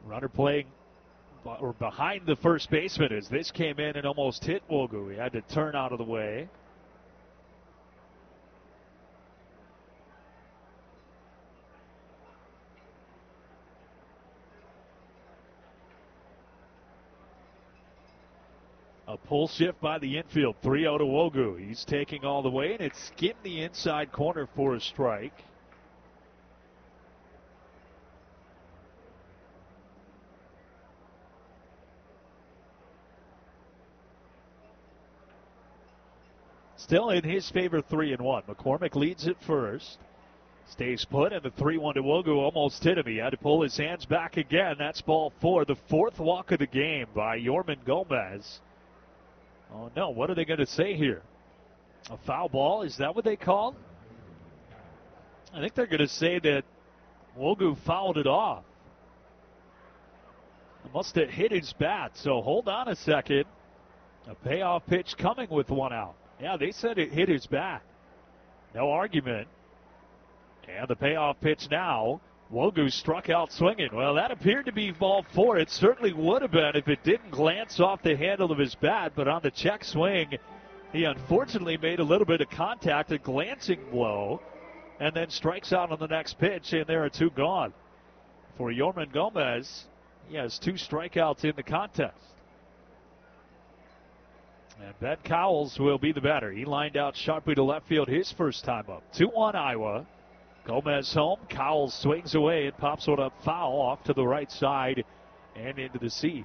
Runner playing or behind the first baseman as this came in and almost hit Wogu. He had to turn out of the way. A pull shift by the infield, 3-0 to Wogu. He's taking all the way, and it skimmed the inside corner for a strike. Still in his favor, 3-1. McCormick leads at first. Stays put, and the 3-1 to Wogu almost hit him. He had to pull his hands back again. That's ball 4. The 4th walk of the game by Yorman Gomez. Oh, no. What are they going to say here? A foul ball? Is that what they called? I think they're going to say that Wogu fouled it off. It must have hit his bat, so hold on a second. A payoff pitch coming with 1 out. Yeah, they said it hit his bat. No argument. And the payoff pitch now. Wogu struck out swinging. Well, that appeared to be ball 4. It certainly would have been if it didn't glance off the handle of his bat, but on the check swing, he unfortunately made a little bit of contact, a glancing blow, and then strikes out on the next pitch, and there are 2 gone. For Yorman Gomez, he has 2 strikeouts in the contest. And Ben Cowles will be the batter. He lined out sharply to left field his first time up. 2-1 Iowa. Gomez home. Cowles swings away and pops one up foul off to the right side and into the seats.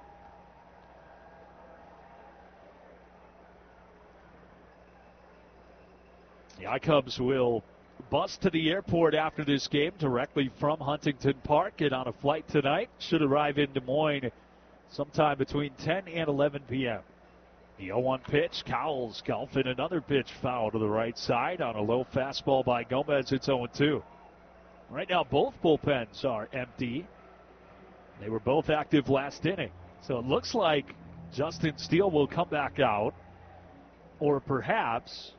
The I-Cubs will bus to the airport after this game directly from Huntington Park and on a flight tonight. Should arrive in Des Moines sometime between 10 and 11 p.m. The 0-1 pitch, Cowles golfing another pitch foul to the right side on a low fastball by Gomez. It's 0-2. Right now, both bullpens are empty. They were both active last inning. So it looks like Justin Steele will come back out, or perhaps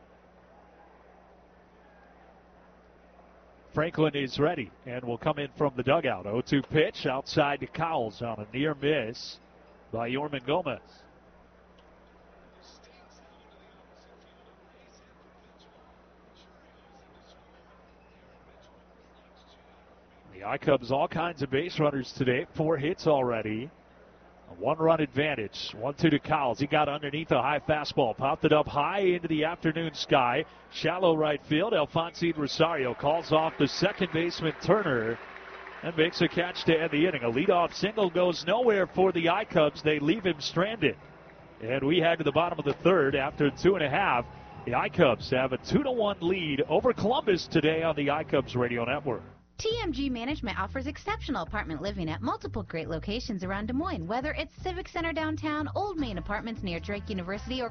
Franklin is ready and will come in from the dugout. 0-2 pitch outside to Cowles on a near miss by Yorman Gomez. The I-Cubs all kinds of base runners today. 4 hits already. A 1-run advantage. 1-2 to Cowles. He got underneath a high fastball. Popped it up high into the afternoon sky. Shallow right field. Alphonsine Rosario calls off the second baseman Turner and makes a catch to end the inning. A leadoff single goes nowhere for the I-Cubs. They leave him stranded. And we head to the bottom of the 3rd after 2.5. The I-Cubs have a 2-1 lead over Columbus today on the I-Cubs Radio Network. TMG Management offers exceptional apartment living at multiple great locations around Des Moines, whether it's Civic Center downtown, Old Main Apartments near Drake University, or